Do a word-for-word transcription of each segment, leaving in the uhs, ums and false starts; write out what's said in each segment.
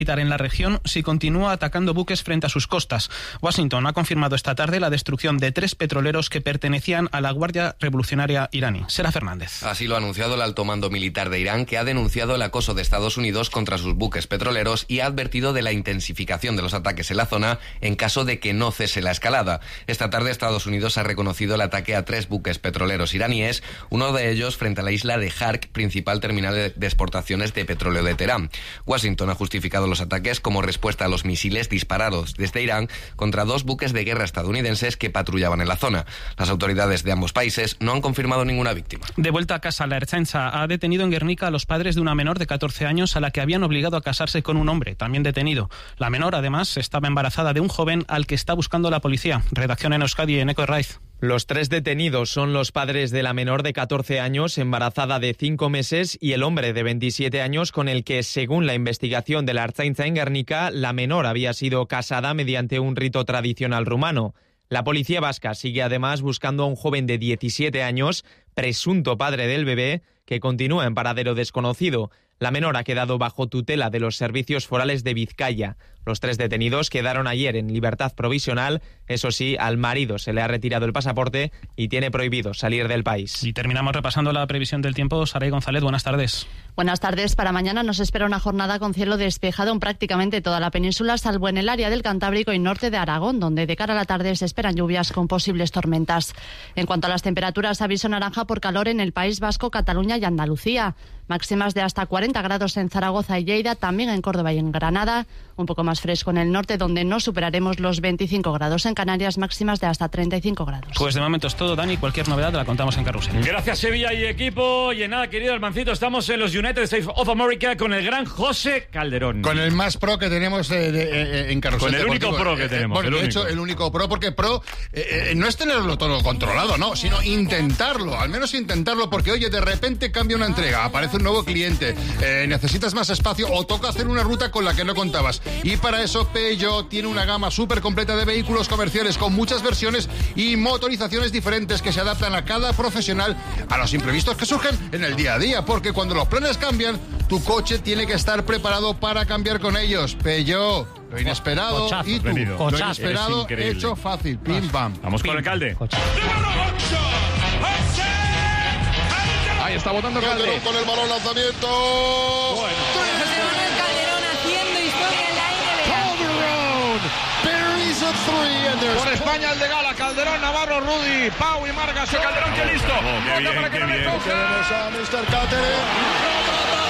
en la región si continúa atacando buques frente a sus costas. Washington ha confirmado esta tarde la destrucción de tres petroleros que pertenecían a la Guardia Revolucionaria iraní. Sera Fernández. Así lo ha anunciado el alto mando militar de Irán, que ha denunciado el acoso de Estados Unidos contra sus buques petroleros y ha advertido de la intensificación de los ataques en la zona en caso de que no cese la escalada. Esta tarde Estados Unidos ha reconocido el ataque a tres buques petroleros iraníes, uno de ellos frente a la isla de Hark, principal terminal de exportaciones de petróleo de Teherán. Washington ha justificado los ataques como respuesta a los misiles disparados desde Irán contra dos buques de guerra estadounidenses que patrullaban en la zona. Las autoridades de ambos países no han confirmado ninguna víctima. De vuelta a casa, la Ertzaintza ha detenido en Guernica a los padres de una menor de catorce años a la que habían obligado a casarse con un hombre, también detenido. La menor, además, estaba embarazada de un joven al que está buscando la policía. Redacción en Euskadi, en Eco Raiz. Los tres detenidos son los padres de la menor de catorce años, embarazada de cinco meses, y el hombre de veintisiete años con el que, según la investigación de la Ertzaintza en Guernica, la menor había sido casada mediante un rito tradicional rumano. La policía vasca sigue además buscando a un joven de diecisiete años, presunto padre del bebé, que continúa en paradero desconocido. La menor ha quedado bajo tutela de los servicios forales de Vizcaya. Los tres detenidos quedaron ayer en libertad provisional. Eso sí, al marido se le ha retirado el pasaporte y tiene prohibido salir del país. Y terminamos repasando la previsión del tiempo. Saray González, buenas tardes. Buenas tardes. Para mañana nos espera una jornada con cielo despejado en prácticamente toda la península, salvo en el área del Cantábrico y norte de Aragón, donde de cara a la tarde se esperan lluvias con posibles tormentas. En cuanto a las temperaturas, aviso naranja por calor en el País Vasco, Cataluña y Andalucía. Máximas de hasta cuarenta grados en Zaragoza y Lleida, también en Córdoba y en Granada. Un poco más fresco en el norte, donde no superaremos los veinticinco grados. En Canarias, máximas de hasta treinta y cinco grados. Pues de momento es todo, Dani. Cualquier novedad la contamos en Carrusel. Gracias, Sevilla y equipo. Y en nada, querido Almancito, estamos en los United States of America con el gran José Calderón. Con el más pro que tenemos eh, de, eh, en Carrusel. Con el deportivo. único pro que tenemos. Eh, bueno, de hecho, el único pro, porque pro eh, eh, no es tenerlo todo controlado, no, sino intentarlo. Al menos intentarlo, porque oye, de repente cambia una entrega, aparece un nuevo cliente, eh, necesitas más espacio o toca hacer una ruta con la que no contabas. Y para eso Peugeot tiene una gama súper completa de vehículos comerciales con muchas versiones y motorizaciones diferentes que se adaptan a cada profesional, a los imprevistos que surgen en el día a día, porque cuando los planes cambian, tu coche tiene que estar preparado para cambiar con ellos. Peugeot, lo inesperado Cochazo, y tú, venido. lo Cochazo. inesperado hecho fácil. Pim, pam. Vamos con el Calde. Ahí está botando Calde. Calderón con el balón, lanzamiento. Bueno. José Manuel Calderón haciendo historia en la N B A. Por España el de Gala, Calderón, Navarro, Rudy, Pau y Margas. Calderón, que listo. Oh, qué bien, para que qué no le bien. coja. Tenemos a mister Calderón.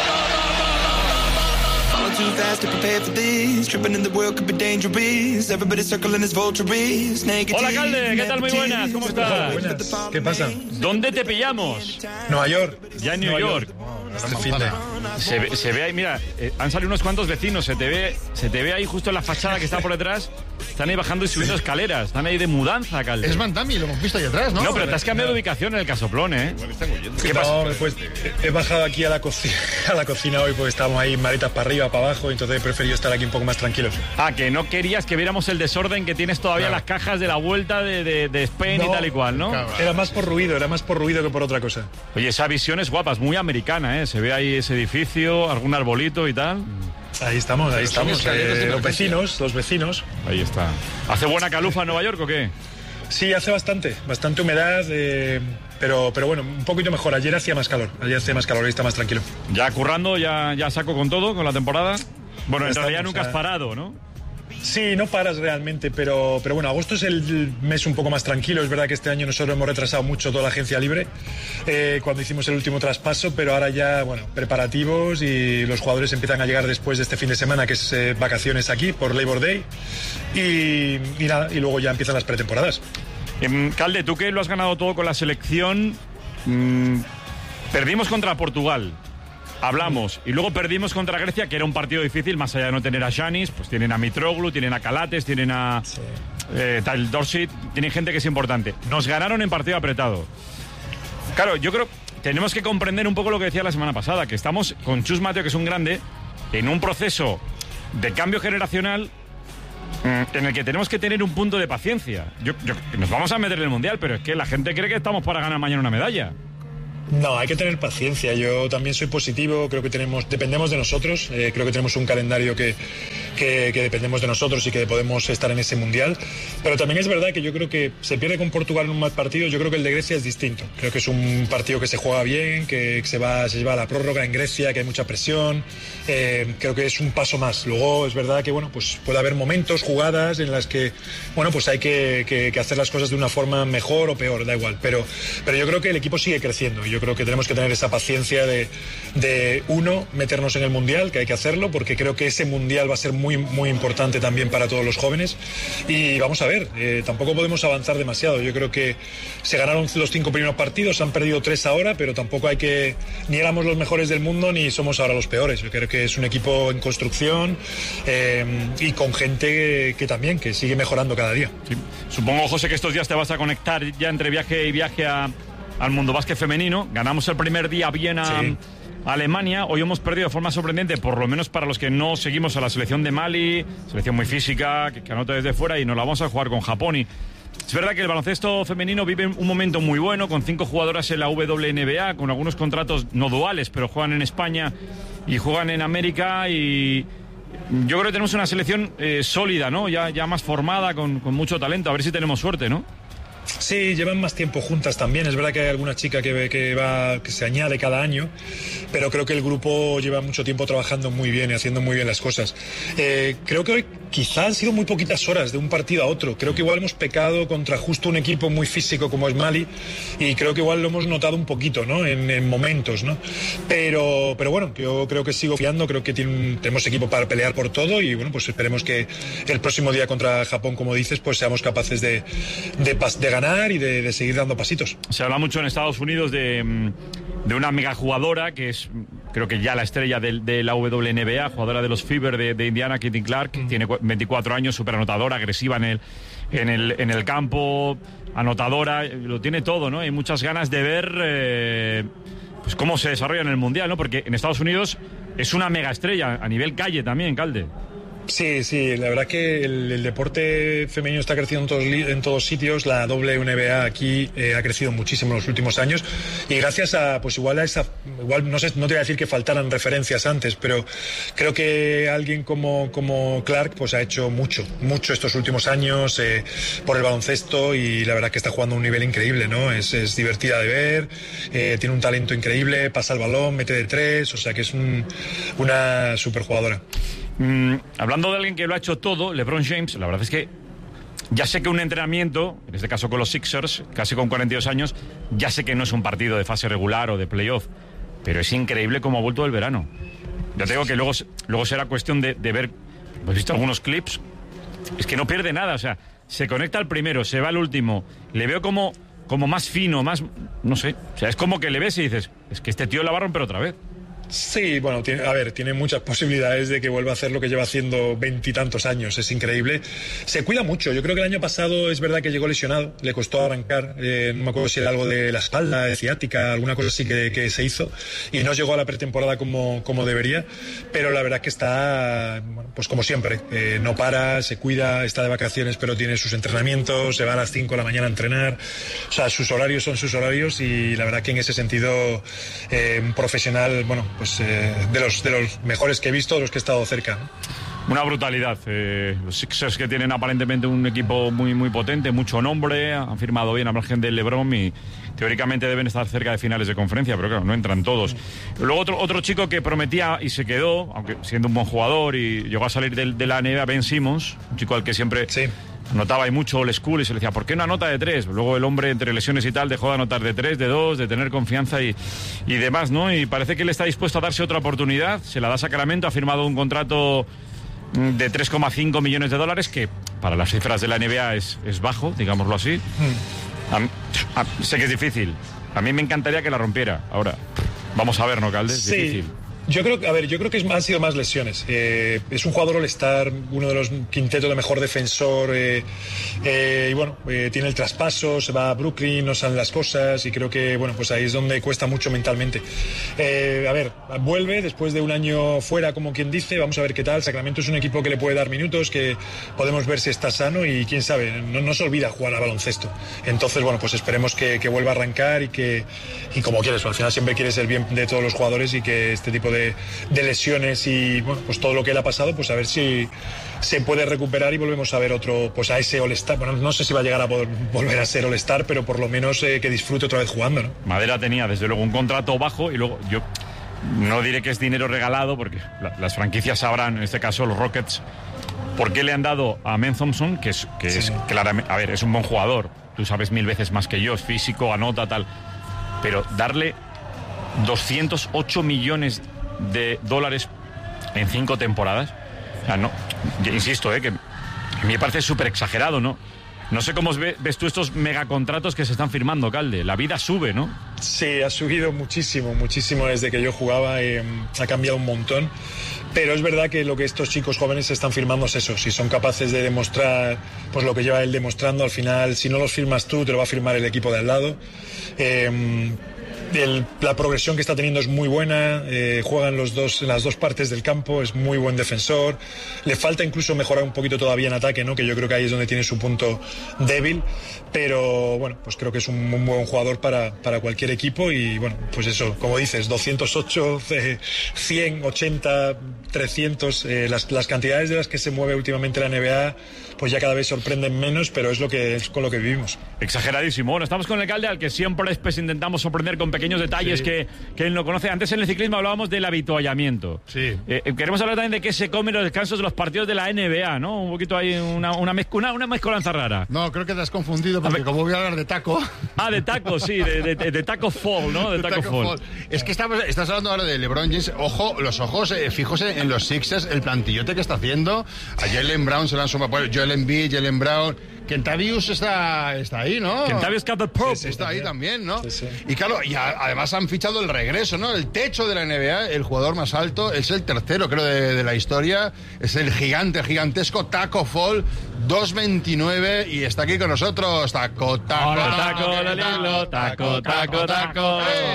Too fast to prepare for this. Tripping in the world could be dangerous. Everybody circling his vultures. Hola, Calde, ¿qué tal? Muy buenas, ¿cómo estás? Buenas. ¿Qué pasa? ¿Dónde te pillamos? Nueva York. Ya en New Nueva York. Este fin de... Se ve, se ve ahí, mira, eh, han salido unos cuantos vecinos, se te ve se te ve ahí justo en la fachada que está por detrás. Están ahí bajando y subiendo escaleras, están ahí de mudanza, Calde. Es Van Damme, lo hemos visto ahí atrás, ¿no? No, pero te has cambiado de ubicación en el Casoplón, ¿eh? ¿Qué pasa? No, pues he bajado aquí a la, cocina, a la cocina hoy porque estábamos ahí maletas para arriba, para abajo, entonces he preferido estar aquí un poco más tranquilo. Ah, que no querías que viéramos el desorden que tienes todavía Claro. las cajas de la vuelta de, de, de Spain No, y tal y cual, ¿no? claro. Era más por ruido, era más por ruido que por otra cosa. Oye, esa visión es guapa, es muy americana, ¿eh? Se ve ahí ese edificio, algún arbolito y tal. Ahí estamos, ahí Son estamos. escaleras de Eh, los emergencia. vecinos, los vecinos. Ahí está. ¿Hace buena calufa en Nueva York o qué? Sí, hace bastante, bastante humedad, eh, pero, pero bueno, un poquito mejor. Ayer hacía más calor, ayer hacía más calor y está más tranquilo. Ya currando, ya, ya saco con todo, con la temporada. Bueno, en Ya realidad estamos, nunca has ya. parado, ¿no? Sí, no paras realmente, pero, pero bueno, agosto es el mes un poco más tranquilo. Es verdad que este año nosotros hemos retrasado mucho toda la agencia libre eh, cuando hicimos el último traspaso, pero ahora ya, bueno, preparativos y los jugadores empiezan a llegar después de este fin de semana, que es eh, vacaciones aquí por Labor Day, y, y nada, y luego ya empiezan las pretemporadas. Eh, Calde, tú que lo has ganado todo con la selección, mmm, perdimos contra Portugal. Hablamos, y luego perdimos contra Grecia, que era un partido difícil, más allá de no tener a Giannis, pues tienen a Mitroglou, tienen a Calates, tienen a Sí. eh, tal Dorsey, tienen gente que es importante. Nos ganaron en partido apretado. Claro, yo creo tenemos que comprender un poco lo que decía la semana pasada, que estamos con Chus Mateo, que es un grande, en un proceso de cambio generacional mm, en el que tenemos que tener un punto de paciencia. Yo, yo- nos vamos a meter en el Mundial, pero es que la gente cree que estamos para ganar mañana una medalla. No, hay que tener paciencia. Yo también soy positivo, creo que tenemos, dependemos de nosotros, eh, creo que tenemos un calendario que, que, que dependemos de nosotros y que podemos estar en ese mundial. Pero también es verdad que yo creo que se pierde con Portugal en un mal partido. Yo creo que el de Grecia es distinto. Creo que es un partido que se juega bien, que se va, se lleva a la prórroga en Grecia, que hay mucha presión. Eh, creo que es un paso más. Luego es verdad que bueno, pues puede haber momentos, jugadas en las que bueno, pues hay que, que, que hacer las cosas de una forma mejor o peor, da igual. Pero, pero yo creo que el equipo sigue creciendo. Yo creo que tenemos que tener esa paciencia de, de, uno, meternos en el Mundial, que hay que hacerlo, porque creo que ese Mundial va a ser muy, muy importante también para todos los jóvenes. Y vamos a ver, eh, tampoco podemos avanzar demasiado. Yo creo que se ganaron los cinco primeros partidos, han perdido tres ahora, pero tampoco hay que, ni éramos los mejores del mundo, ni somos ahora los peores. Yo creo que es un equipo en construcción eh, y con gente que, que también, que sigue mejorando cada día. Sí. Supongo, José, que estos días te vas a conectar ya entre viaje y viaje a... al mundo básquet femenino. Ganamos el primer día bien a, sí. a Alemania. Hoy hemos perdido de forma sorprendente, por lo menos para los que no seguimos a la selección de Mali, selección muy física, que, que anota desde fuera, y nos la vamos a jugar con Japón. Y es verdad que el baloncesto femenino vive un momento muy bueno, con cinco jugadoras en la W N B A, con algunos contratos no duales, pero juegan en España y juegan en América, y yo creo que tenemos una selección eh, sólida, ¿no? Ya, ya más formada, con, con mucho talento. A ver si tenemos suerte, ¿no? Sí, llevan más tiempo juntas también. Es verdad que hay alguna chica que, que, va, que se añade cada año, pero creo que el grupo lleva mucho tiempo trabajando muy bien y haciendo muy bien las cosas. Eh, creo que hoy quizá han sido muy poquitas horas de un partido a otro. Creo que igual hemos pecado contra justo un equipo muy físico como es Mali, y creo que igual lo hemos notado un poquito, ¿no? En, en momentos, ¿no? Pero, pero bueno, yo creo que sigo fiando, creo que tiene, tenemos equipo para pelear por todo, y bueno, pues esperemos que el próximo día contra Japón, como dices, pues seamos capaces de, de, de ganar y de, de seguir dando pasitos. Se habla mucho en Estados Unidos de, de una mega jugadora que es, creo que ya la estrella de, de la W N B A, jugadora de los Fever de, de Indiana, Caitlin Clark, mm. tiene veinticuatro años, súper anotadora, agresiva en el, en, el, en el campo, anotadora, lo tiene todo, ¿no? Hay muchas ganas de ver eh, pues cómo se desarrolla en el Mundial, ¿no? Porque en Estados Unidos es una mega estrella, a nivel calle también, Calde. Sí, sí, la verdad que el, el deporte femenino está creciendo en todos, en todos sitios. La W N B A aquí eh, ha crecido muchísimo en los últimos años, y gracias a, pues igual a esa, igual no sé, no te voy a decir que faltaran referencias antes, pero creo que alguien como, como Clark pues ha hecho mucho, mucho estos últimos años eh, por el baloncesto, y la verdad que está jugando a un nivel increíble, ¿no? Es, es divertida de ver, eh, tiene un talento increíble, pasa el balón, mete de tres, o sea que es un, una superjugadora. Mm, hablando de alguien que lo ha hecho todo, LeBron James, la verdad es que ya sé que un entrenamiento, en este caso con los Sixers, casi con cuarenta y dos años, ya sé que no es un partido de fase regular o de playoff, pero es increíble cómo ha vuelto del verano. Ya te digo que luego, luego será cuestión de, de ver, ¿has visto algunos clips? Es que no pierde nada, o sea, se conecta al primero, se va al último, le veo como, como más fino, más, no sé, o sea, es como que le ves y dices, es que este tío la va a romper otra vez. Sí, bueno, tiene, a ver, tiene muchas posibilidades de que vuelva a hacer lo que lleva haciendo veintitantos años, es increíble. Se cuida mucho, yo creo que el año pasado es verdad que llegó lesionado, le costó arrancar, eh, no me acuerdo si era algo de la espalda, de ciática, alguna cosa así que, que se hizo, y no llegó a la pretemporada como, como debería, pero la verdad que está, bueno, pues como siempre, eh, no para, se cuida, está de vacaciones, pero tiene sus entrenamientos, se va a las cinco de la mañana a entrenar, o sea, sus horarios son sus horarios, y la verdad que en ese sentido, eh, un profesional, bueno, pues eh, de los de los mejores que he visto, de los que he estado cerca, ¿no? Una brutalidad. Eh, los Sixers, que tienen aparentemente un equipo muy muy potente, mucho nombre, han firmado bien a margen del LeBron y teóricamente deben estar cerca de finales de conferencia, pero claro, no entran todos. Luego otro, otro chico que prometía y se quedó, aunque siendo un buen jugador, y llegó a salir de, de la N B A, Ben Simmons, un chico al que siempre... Sí. Anotaba ahí mucho old school y se le decía, ¿por qué no anota de tres? Luego el hombre, entre lesiones y tal, dejó de anotar de tres, de dos, de tener confianza y, y demás, ¿no? Y parece que él está dispuesto a darse otra oportunidad. Se la da Sacramento, ha firmado un contrato de tres coma cinco millones de dólares, que para las cifras de la N B A es, es bajo, digámoslo así. Mm. A, a, sé que es difícil. A mí me encantaría que la rompiera. Ahora, vamos a ver, ¿no, Calde? Es sí. difícil. Yo creo que, a ver, yo creo que es, han sido más lesiones. Eh, es un jugador all-star, uno de los quintetos de mejor defensor, eh, eh, y bueno, eh, tiene el traspaso, se va a Brooklyn, no salen las cosas, y creo que, bueno, pues ahí es donde cuesta mucho mentalmente. Eh, a ver, vuelve después de un año fuera, como quien dice, vamos a ver qué tal. Sacramento es un equipo que le puede dar minutos, que podemos ver si está sano, y quién sabe, no, no se olvida jugar al baloncesto. Entonces, bueno, pues esperemos que, que vuelva a arrancar y que, y como quieres, al final siempre quieres el bien de todos los jugadores, y que este tipo de, de lesiones y bueno, pues todo lo que le ha pasado, pues a ver si se puede recuperar y volvemos a ver otro, pues a ese All-Star. Bueno, no sé si va a llegar a poder volver a ser All-Star, pero por lo menos eh, que disfrute otra vez jugando, ¿no? Madera tenía desde luego un contrato bajo, y luego yo no diré que es dinero regalado, porque la, las franquicias sabrán, en este caso los Rockets, por qué le han dado a Men Thompson, que es, que sí. es claramente, a ver, es un buen jugador, tú sabes mil veces más que yo, es físico, anota, tal, pero darle doscientos ocho millones de dólares en cinco temporadas, o sea, no, insisto, eh, que me parece súper exagerado, ¿no? No sé cómo ves, ves tú estos megacontratos que se están firmando, Calde. La vida sube, ¿no? Sí, ha subido muchísimo, muchísimo desde que yo jugaba, eh, ha cambiado un montón. Pero es verdad que lo que estos chicos jóvenes están firmando es eso. Si son capaces de demostrar pues lo que lleva él demostrando, al final, si no los firmas tú, te lo va a firmar el equipo de al lado. Eh, El, la progresión que está teniendo es muy buena, eh, juega en, los dos, en las dos partes del campo, es muy buen defensor, le falta incluso mejorar un poquito todavía en ataque, ¿no? Que yo creo que ahí es donde tiene su punto débil, pero bueno, pues creo que es un, un buen jugador para, para cualquier equipo, y bueno, pues eso, como dices, doscientos ocho, cien, ochenta, trescientos, eh, las, las cantidades de las que se mueve últimamente la N B A, pues ya cada vez sorprenden menos, pero es lo que es con lo que vivimos. Exageradísimo. Bueno, estamos con el Calde, al que siempre pues, intentamos sorprender con pequeños detalles sí. que, que él no conoce. Antes en el ciclismo hablábamos del avituallamiento. Sí. Eh, queremos hablar también de qué se come en los descansos de los partidos de la N B A, ¿no? Un poquito ahí, una, una, mezc una, una mezcolanza rara. No, creo que te has confundido, porque como voy a hablar de taco... Ah, de taco, sí, de, de, de, de taco fall, ¿no? De, de taco, taco fall. fall. Es que estamos, estás hablando ahora de LeBron James. Ojo, los ojos eh, fijos en los Sixers, el plantillote que está haciendo. A Jaylen Brown se le han sumado, pues, Joel Embiid, Jaylen Brown... Kentavius está, está ahí, ¿no? Kentavius got the purple. Sí, sí, está ahí también, ¿no? Sí, sí. Y claro, y a, además han fichado el regreso, ¿no? El techo de la N B A, el jugador más alto, es el tercero, creo, de, de la historia. Es el gigante, gigantesco Taco Fall, dos veintinueve, y está aquí con nosotros. Taco, taco, Hola, taco, taco, taco, taco, taco, taco.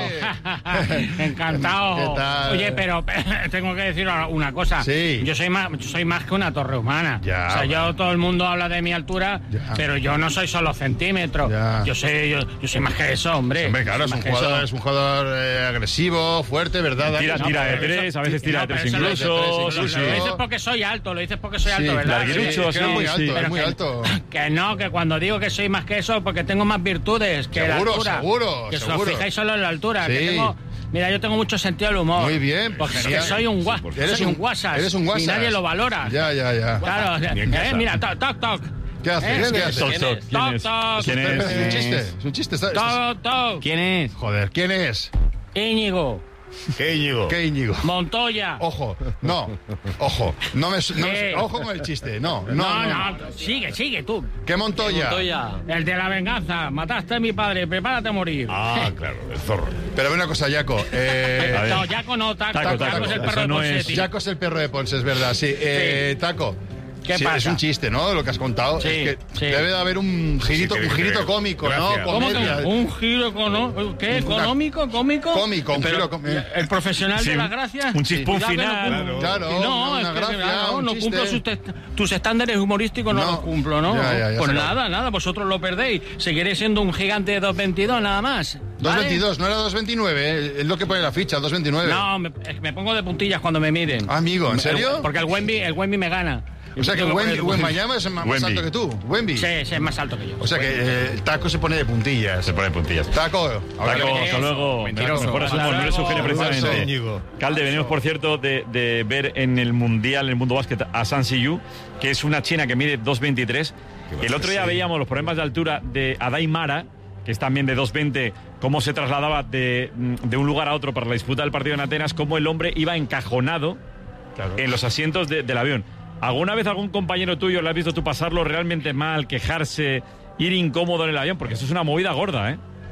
Encantado. ¿Qué tal? Oye, pero tengo que decir una cosa. Sí. Yo soy más, yo soy más que una torre humana. Ya, o sea, bueno. yo, todo el mundo habla de mi altura, ya. pero yo no soy solo centímetros. Ya. Yo soy, yo, yo soy más que eso, hombre. Hombre, claro, es un, jugador, es un jugador eh, agresivo, fuerte, ¿verdad? Tira, no, tira de pero tres, eso, a veces tira no, de tres pero eso incluso. Lo, Sí, lo, sí. lo dices porque soy alto, lo dices porque soy alto, sí, ¿verdad? larguirucho, sí, sí, muy alto, sí. es muy que, alto. Que no, que cuando digo que soy más que eso, porque tengo más virtudes que Seguro, la altura. seguro, que seguro. os fijáis solo en la altura. Sí. Que tengo, mira, yo tengo mucho sentido del humor. Muy bien, Porque genial. que soy un gua Eres soy un, un guasas. Eres un guasas. Y nadie lo valora. Ya, ya, ya. Claro, eh, mira, toc, toc, toc. ¿Qué haces? ¿Eh? ¿Qué haces? Toc, toc. ¿Quién es? Toc, ¿Quién toc. es? Es un chiste, es un chiste. Está- estás- Toc, toc. ¿Quién es? Joder, ¿quién es? Íñigo. ¿Qué Íñigo? ¿Qué Íñigo? Montoya. Ojo, no, ojo, no me, no me- ¿Qué? ojo con el chiste, no, no, No, no. no, sigue, sigue tú. ¿Qué Montoya? El de la venganza. Mataste a mi padre, prepárate a morir. Ah, claro, el zorro. Pero ve una cosa, Jaco. Eh, No, Jaco no, Taco. Taco, Taco, Taco, es el eso perro de no es- Ponseti. Jaco es el perro de Ponce, es verdad, sí. Eh, Taco. ¿Qué sí, pasa? Es un chiste, ¿no? Lo que has contado. Sí, es que sí. debe de haber un girito, sí, que- un girito que- cómico, gracias. ¿no? ¿Cómo que Comedia. un giro económico? ¿Qué? Una- ¿Económico? ¿Cómico? Cómico, un Pero, giro com- eh. ¿el profesional Sí, de un- las gracias? un chispún Cuidado que final. No, cumplo. Claro, no, una es que, gracia, claro, un no chiste. cumplo sus, test- tus estándares humorísticos, no, No. los cumplo, ¿no? Ya, ya, ya pues se nada, acabó. nada, vosotros lo perdéis. Seguiré siendo un gigante de dos veintidós, nada más. dos ¿vale? veintidós, no era dos veintinueve, eh, es lo que pone la ficha, dos veintinueve. No, me, es que me pongo de puntillas cuando me miden. Ah, amigo, ¿en serio? El- porque el Wemby, el Wemby me gana. O sea que Tengo Wemby, poner el Wembayama es más, más Wemby. alto que tú. Wemby. Sí, sí, es más alto que yo. O sea que eh, el taco se pone de puntillas. Se pone puntillas. Taco, ahora Taco, que- hasta luego. Mentiroso. Mejores Hasta humor, no eres luego. Eugenio precisamente. Falso, Íñigo. Calde, venimos por cierto de, de ver en el Mundial, en el mundo básquet, a San Siyu, que es una china que mide dos veintitrés. El otro día veíamos los problemas de altura de Adai Mara, que es también de dos veinte, cómo se trasladaba de, de un lugar a otro para la disputa del partido en Atenas, cómo el hombre iba encajonado en los asientos de- del avión. ¿Alguna vez algún compañero tuyo le has visto tú pasarlo realmente mal, quejarse, ir incómodo en el avión? Porque eso es una movida gorda, ¿eh?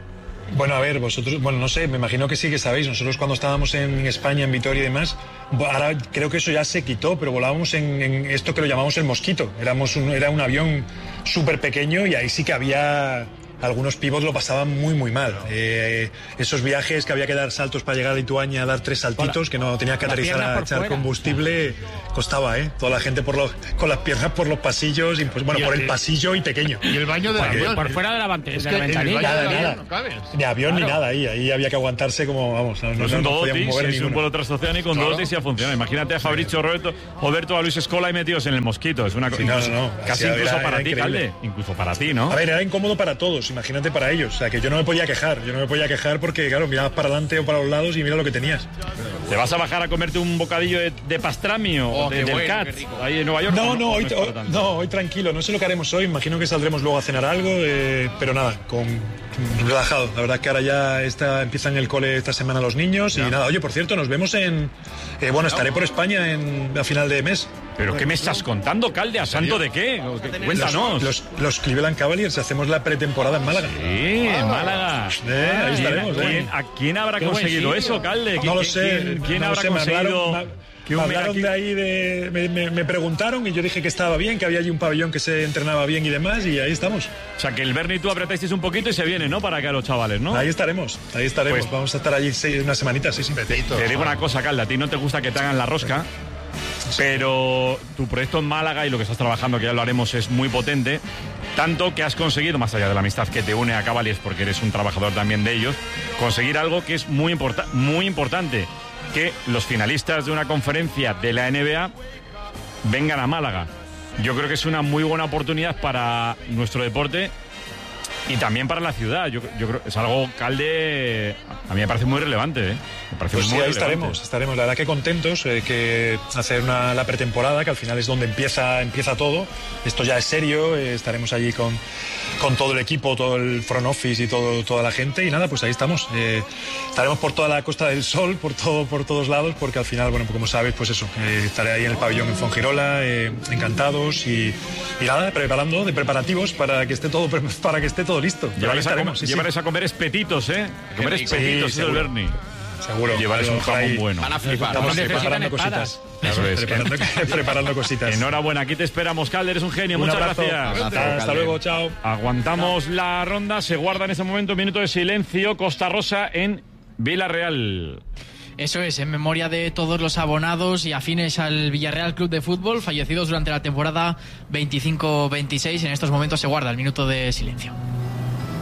Bueno, a ver, vosotros, bueno, no sé, me imagino que sí que sabéis, nosotros cuando estábamos en España, en Vitoria y demás, ahora creo que eso ya se quitó, pero volábamos en, en esto que lo llamamos el Mosquito, éramos un, era un avión súper pequeño y ahí sí que había... Algunos pibos lo pasaban muy, muy mal. Eh, esos viajes que había que dar saltos para llegar a Lituania, dar tres saltitos, que no tenías que aterrizar a echar fuera. Combustible, costaba, ¿eh? Toda la gente por los, con las piernas por los pasillos, y pues, bueno, por el pasillo y pequeño. Y el baño del avión. Por fuera de la, bante- es de que la ventanilla. Nada, de nada. No cabes. Ni avión claro. ni nada ahí. Ahí había que aguantarse como, vamos, no, No es no, un no podíamos Dodotis, mover es ninguno. un vuelo transoceánico con Claro. Dodotis y ya funciona. Imagínate a Fabricio Roberto, Roberto, a Luis Escola y metidos en el Mosquito. Es una cosa Sí, no, no, no. casi Era- incluso era para ti, increíble. Calde. Incluso para ti, ¿no? A ver, era incómodo para todos, imagínate para ellos. O sea, que yo no me podía quejar. Yo no me podía quejar porque, claro, mirabas para adelante o para los lados y mira lo que tenías. ¿Te vas a bajar a comerte un bocadillo de, de pastrami o Oh, de, qué del bueno, Cat qué rico. ahí en Nueva York? No, ¿O no, hoy, es para hoy- tanto? no, hoy tranquilo. No sé lo que haremos hoy. Imagino que saldremos luego a cenar algo, eh, pero nada, con relajado. La verdad es que ahora ya está, empiezan el cole esta semana los niños y nada. Oye, por cierto, nos vemos en... eh, bueno, estaré por España en, a final de mes. ¿Pero qué me estás contando, Calde? ¿A santo de qué? Cuéntanos. Los, los, los Cleveland Cavaliers, hacemos la pretemporada en Málaga. Sí, en Málaga. Eh, ahí ¿Quién- estaremos, ¿Quién, eh. ¿A quién habrá Qué buen conseguido sitio. eso, Calde? No lo ¿Quién- sé. ¿Quién, quién no lo habrá sé, me conseguido hablaron, que me un hablaron aquí- de ahí, de, me, me- me preguntaron y yo dije que estaba bien, que había allí un pabellón que se entrenaba bien y demás, y ahí estamos. O sea, que el Berni y tú apretáis un poquito y se viene, ¿no? Para que a los chavales, ¿no? Ahí estaremos, ahí estaremos. Pues- Vamos a estar allí seis, una semanita, sí, sí. Te digo una cosa, Calde, a ti no te gusta que te hagan la rosca, pero tu proyecto en Málaga y lo que estás trabajando, que ya lo haremos, es muy potente. Tanto que has conseguido, más allá de la amistad que te une a Cavaliers, porque eres un trabajador también de ellos, conseguir algo que es muy, importa- muy importante, que los finalistas de una conferencia de la N B A vengan a Málaga. Yo creo que es una muy buena oportunidad para nuestro deporte y también para la ciudad. Yo, yo creo que es algo, Calde, a mí me parece muy relevante, ¿eh? Me parece Pues sí, muy ahí relevante. estaremos, estaremos. La verdad que contentos, eh, que hacer una, la pretemporada, que al final es donde empieza, empieza todo. Esto ya es serio, eh, estaremos allí con, con todo el equipo, todo el front office y todo, toda la gente. Y nada, pues ahí estamos. Eh, estaremos por toda la Costa del Sol, por todo, por todos lados, porque al final, bueno, pues como sabes, pues eso, eh, estaré ahí en el pabellón en Fongirola, eh, encantados y, y nada, preparando de preparativos para que esté todo, para que esté todo listo. Pero ahí Llevaréis a, estaremos, comer, sí, sí. llevaréis a comer espetitos, ¿eh? A comer rico. espetitos, Sí, es el seguro. Berni. Seguro. Llevaréis un Por ahí jamón bueno. Van a flipar. Estamos No eh, necesitan preparando espadas. cositas. Eso es. Preparando, preparando cositas. Enhorabuena, aquí te esperamos, Calde, eres un genio. Un Muchas abrazo. gracias. Hasta, hasta luego, chao. Aguantamos la ronda, se guarda en ese momento un minuto de silencio. Costa Rosa en Villarreal. Eso es, en memoria de todos los abonados y afines al Villarreal Club de Fútbol, fallecidos durante la temporada veinticinco veintiséis. En estos momentos se guarda el minuto de silencio.